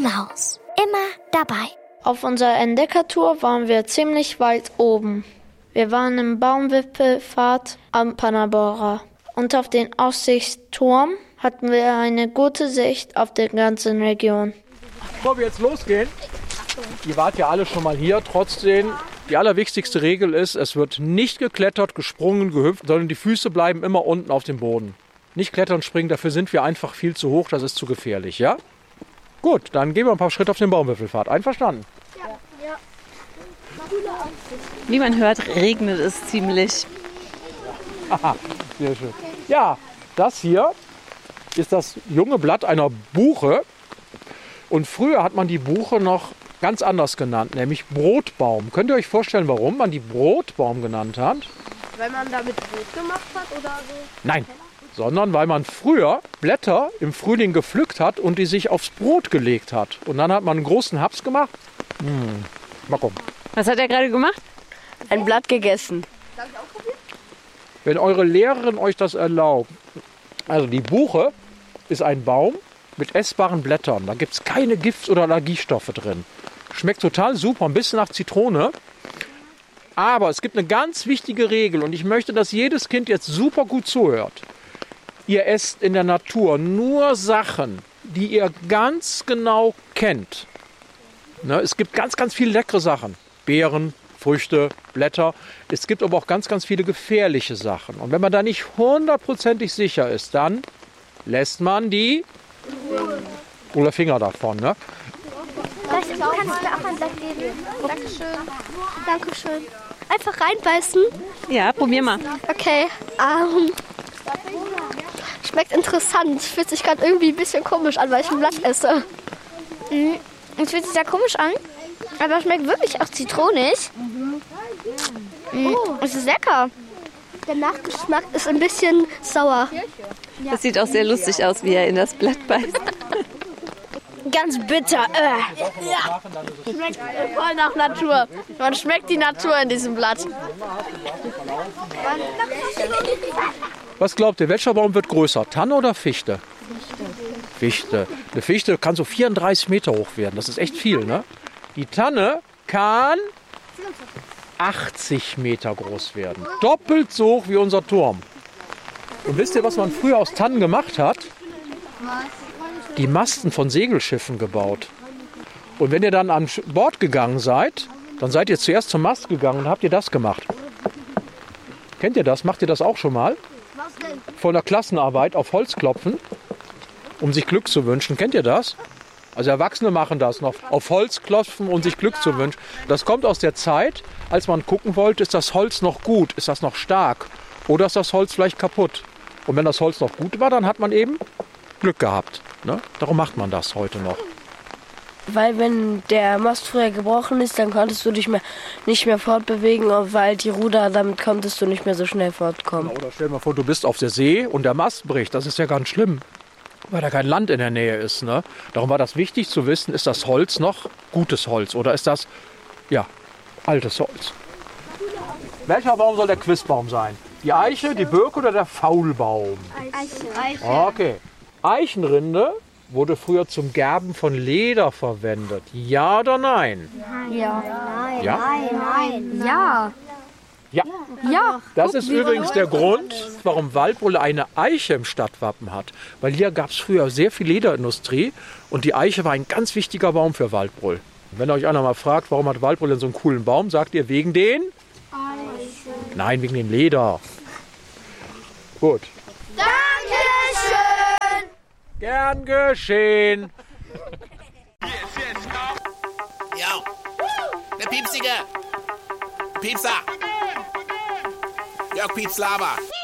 Elternhaus. Immer dabei. Auf unserer Entdeckertour waren wir ziemlich weit oben. Wir waren im Baumwipfelpfad am Panabora. Und auf den Aussichtsturm hatten wir eine gute Sicht auf die ganze Region. Bevor wir jetzt losgehen, ihr wart ja alle schon mal hier, trotzdem, die allerwichtigste Regel ist, es wird nicht geklettert, gesprungen, gehüpft, sondern die Füße bleiben immer unten auf dem Boden. Nicht klettern, springen, dafür sind wir einfach viel zu hoch, das ist zu gefährlich, ja? Gut, dann gehen wir ein paar Schritte auf den Baumwipfelpfad. Einverstanden? Ja. Wie man hört, regnet es ziemlich. Aha, sehr schön. Ja, das hier ist das junge Blatt einer Buche. Und früher hat man die Buche noch ganz anders genannt, nämlich Brotbaum. Könnt ihr euch vorstellen, warum man die Brotbaum genannt hat? Weil man damit Brot gemacht hat oder so? Nein, sondern weil man früher Blätter im Frühling gepflückt hat und die sich aufs Brot gelegt hat. Und dann hat man einen großen Haps gemacht. Mal gucken. Was hat er gerade gemacht? Ein Blatt gegessen. Wenn eure Lehrerin euch das erlaubt. Also die Buche ist ein Baum mit essbaren Blättern. Da gibt es keine Gift- oder Allergiestoffe drin. Schmeckt total super, ein bisschen nach Zitrone. Aber es gibt eine ganz wichtige Regel und ich möchte, dass jedes Kind jetzt super gut zuhört. Ihr esst in der Natur nur Sachen, die ihr ganz genau kennt. Ne, es gibt ganz, ganz viele leckere Sachen. Beeren, Früchte, Blätter. Es gibt aber auch ganz, ganz viele gefährliche Sachen. Und wenn man da nicht hundertprozentig sicher ist, dann lässt man die oder Finger davon. Ne? Kannst du mir auch ein Blatt geben? Dankeschön. Dankeschön. Einfach reinbeißen. Ja, probier mal. Okay. Schmeckt interessant. Fühlt sich gerade irgendwie ein bisschen komisch an, weil ich ein Blatt esse. Es fühlt sich sehr komisch an, aber es schmeckt wirklich auch zitronig. Es ist lecker. Der Nachgeschmack ist ein bisschen sauer. Das sieht auch sehr lustig aus, wie er in das Blatt beißt. Ganz bitter. Schmeckt voll nach Natur. Man schmeckt die Natur in diesem Blatt. Was glaubt ihr, welcher Baum wird größer, Tanne oder Fichte? Fichte. Eine Fichte kann so 34 Meter hoch werden. Das ist echt viel, ne? Die Tanne kann 80 Meter groß werden. Doppelt so hoch wie unser Turm. Und wisst ihr, was man früher aus Tannen gemacht hat? Die Masten von Segelschiffen gebaut. Und wenn ihr dann an Bord gegangen seid, dann seid ihr zuerst zum Mast gegangen und habt ihr das gemacht. Kennt ihr das? Macht ihr das auch schon mal? Von der Klassenarbeit auf Holz klopfen, um sich Glück zu wünschen. Kennt ihr das? Also Erwachsene machen das noch. Auf Holz klopfen, um sich Glück zu wünschen. Das kommt aus der Zeit, als man gucken wollte, ist das Holz noch gut, ist das noch stark oder ist das Holz vielleicht kaputt. Und wenn das Holz noch gut war, dann hat man eben Glück gehabt. Ne? Darum macht man das heute noch. Weil wenn der Mast früher gebrochen ist, dann konntest du dich nicht mehr fortbewegen, weil die Ruder, damit konntest du nicht mehr so schnell fortkommen. Oder stell dir mal vor, du bist auf der See und der Mast bricht. Das ist ja ganz schlimm, weil da kein Land in der Nähe ist. Ne? Darum war das wichtig zu wissen, ist das Holz noch gutes Holz oder ist das, ja, altes Holz? Welcher Baum soll der Quizbaum sein? Die Eiche, die Birke oder der Faulbaum? Eiche. Okay. Eichenrinde wurde früher zum Gerben von Leder verwendet. Ja oder nein? Ja. Ja? Nein. Ja. Ja. Ja. Das ist übrigens der Grund, warum Waldbröl eine Eiche im Stadtwappen hat. Weil hier gab es früher sehr viel Lederindustrie und die Eiche war ein ganz wichtiger Baum für Waldbröl. Wenn euch einer mal fragt, warum hat Waldbröl denn so einen coolen Baum, sagt ihr wegen den? Eiche. Nein, wegen dem Leder. Gut. Dankeschön. Gern geschehen. Ja, der Piepsige. Piepser. Jörg Piepslava.